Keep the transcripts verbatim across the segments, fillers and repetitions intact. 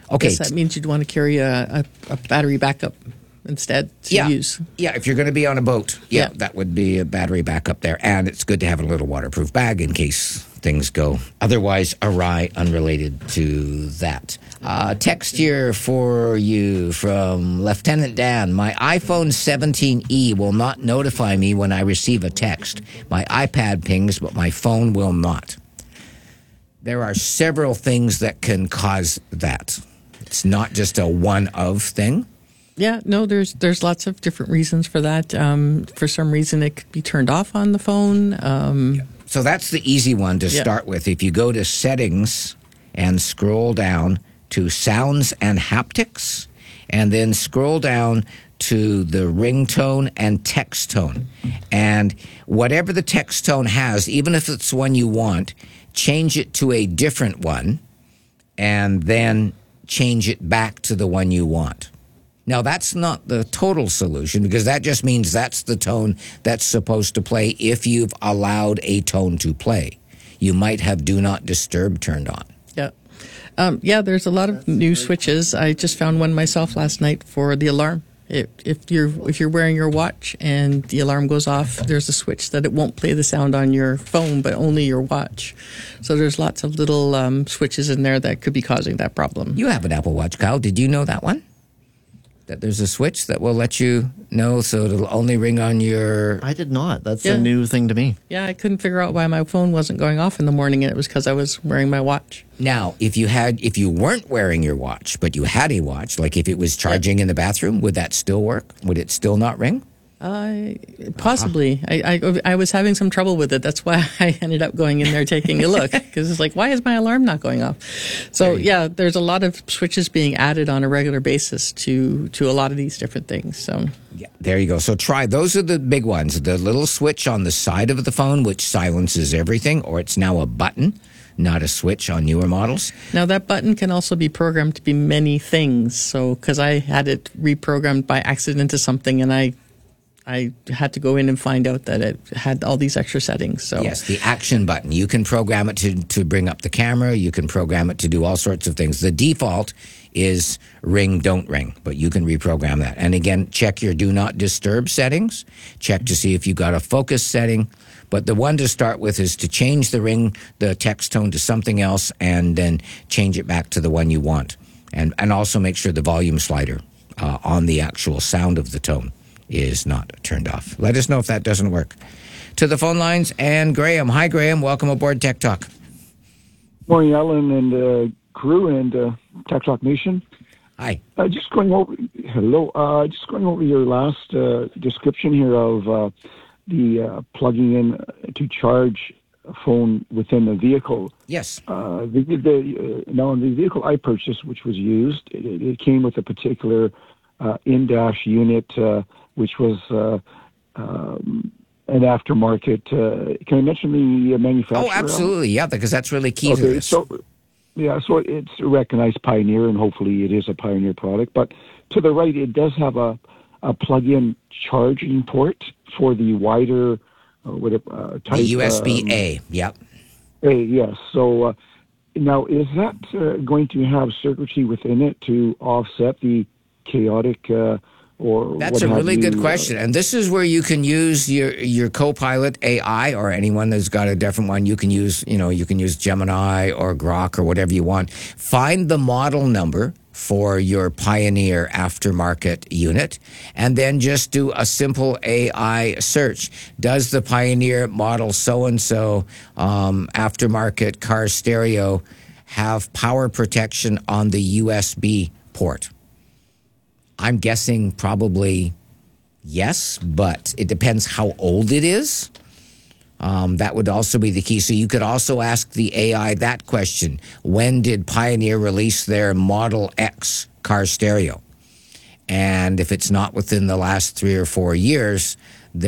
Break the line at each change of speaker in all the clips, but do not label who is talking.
Okay.
Yes, that means you'd want to carry a, a, a battery backup instead to
yeah.
use.
Yeah, if you're going to be on a boat, yeah,
Yeah.
that would be a battery backup there. And it's good to have a little waterproof bag in case things go otherwise awry, unrelated to that. Uh, text here for you from Lieutenant Dan. My iPhone seventeen E will not notify me when I receive a text. My iPad pings, but my phone will not. There are several things that can cause that. It's not just a one-of thing.
Yeah, no, there's there's lots of different reasons for that. Um, for some reason, it could be turned off on the phone. Um,
So that's the easy one to
Yeah.
start with. If you go to settings and scroll down to sounds and haptics, and then scroll down to the ringtone and text tone. And whatever the text tone has, even if it's one you want, change it to a different one and then change it back to the one you want. Now, that's not the total solution because that just means that's the tone that's supposed to play if you've allowed a tone to play. You might have Do Not Disturb turned on.
yeah, um, yeah. There's a lot of new switches. I just found one myself last night for the alarm. It, if you're if you're wearing your watch and the alarm goes off, there's a switch that it won't play the sound on your phone, but only your watch. So there's lots of little um, switches in there that could be causing that problem.
You have an Apple Watch, Kyle. Did you know that one? That there's a switch that will let you know so it'll only ring on your...
I did not. That's
Yeah.
a new thing to me.
Yeah, I couldn't figure out why my phone wasn't going off in the morning, and it was because I was wearing my watch.
Now, if you had, if you weren't wearing your watch, but you had a watch, like if it was charging in the bathroom, would that still work? Would it still not ring?
Uh, possibly. I, I I was having some trouble with it. That's why I ended up going in there taking a look because it's like, why is my alarm not going off? So yeah, there's a lot of switches being added on a regular basis to to a lot of these different things. So
Yeah, there you go. So try, those are the big ones. The little switch on the side of the phone, which silences everything, or it's now a button, not a switch on newer models.
now that button can also be programmed to be many things. So because I had it reprogrammed by accident to something, and I. I had to go in and find out that it had all these extra settings. So
Yes, the action button. You can program it to, to bring up the camera. You can program it to do all sorts of things. The default is ring, don't ring, but you can reprogram that. And again, check your do not disturb settings. Check to see if you got a focus setting. But the one to start with is to change the ring, the text tone to something else, and then change it back to the one you want. And, and also make sure the volume slider uh, on the actual sound of the tone is not turned off. Let us know if that doesn't work. To the phone lines, and Graham. Hi, Graham. Welcome aboard Tech Talk.
Morning, Alan and uh, crew and uh, Tech Talk Nation.
Hi.
Uh, just going over, hello. Uh, just going over your last uh, description here of uh, the uh, plugging in to charge a phone within the vehicle.
Yes.
Uh, the, the, uh, now, in the vehicle I purchased, which was used, it, it came with a particular uh, in-dash unit, uh, which was uh, um, an aftermarket. Uh, can I mention the uh, manufacturer?
Oh, absolutely. Yeah, because that's really key to
Okay,
this.
so yeah, so it's a recognized Pioneer, and hopefully it is a Pioneer product. But to the right, it does have a, a plug-in charging port for the wider uh, what it, uh, type.
The U S B
um,
A. Yep.
A, yes. So uh, now, is that uh, going to have circuitry within it to offset the chaotic? Uh, Or
That's
what
a
have
really
you,
good question. And this is where you can use your, your Copilot A I, or anyone that's got a different one. You can use, you know, you can use Gemini or Grok or whatever you want. Find the model number for your Pioneer aftermarket unit, and then just do a simple A I search. Does the Pioneer model so-and-so um, aftermarket car stereo have power protection on the U S B port? I'm guessing probably yes, but it depends how old it is. Um, that would also be the key. So you could also ask the A I that question. When did Pioneer release their Model X car stereo? And if it's not within the last three or four years,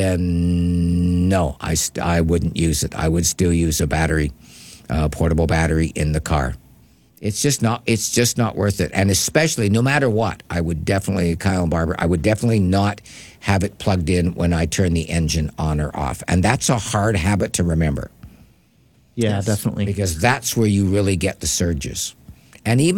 then no, I, st- I wouldn't use it. I would still use a battery, uh, portable battery in the car. It's just not. It's just not worth it, and especially no matter what, I would definitely, Kyle and Barbara, I would definitely not have it plugged in when I turn the engine on or off, and that's a hard habit to remember.
Yeah,
Yes.
definitely.
Because that's where you really get the surges, and even.